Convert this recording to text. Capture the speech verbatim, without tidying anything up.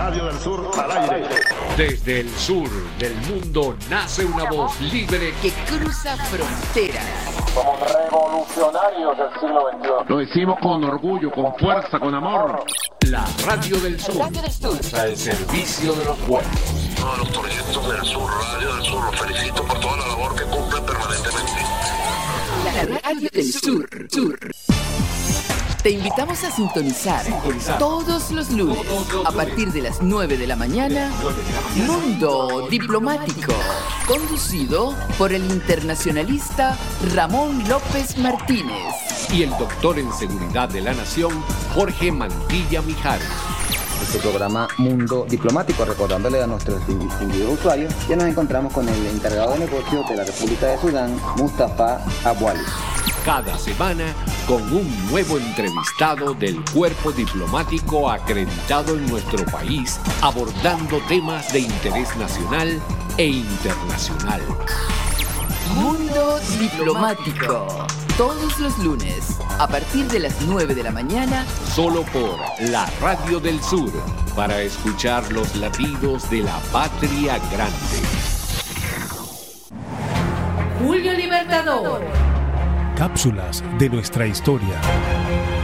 Radio del Sur al aire. Desde el sur del mundo nace una voz libre que cruza fronteras. Somos revolucionarios del siglo veintiuno. Lo decimos con orgullo, con fuerza, con amor. La Radio del Sur. Radio del Sur. Al servicio de los pueblos. Todos los proyectos del Sur, Radio del Sur, los felicito por toda la labor que cumplen permanentemente. La Radio del Sur. Sur. Te invitamos a sintonizar, sintonizar todos los lunes a partir de las nueve de la mañana Mundo Diplomático, conducido por el internacionalista Ramón López Martínez y el doctor en Seguridad de la Nación Jorge Mantilla Mijares. Este programa Mundo Diplomático, recordándole a nuestros distinguidos usuarios que nos encontramos con el encargado de negocios de la República de Sudán, Mustafa Abwali. Cada semana con un nuevo entrevistado del cuerpo diplomático acreditado en nuestro país, abordando temas de interés nacional e internacional. Mundo Diplomático, todos los lunes, a partir de las nueve de la mañana, solo por la Radio del Sur, para escuchar los latidos de la patria grande. Julio Libertador. Cápsulas de nuestra historia.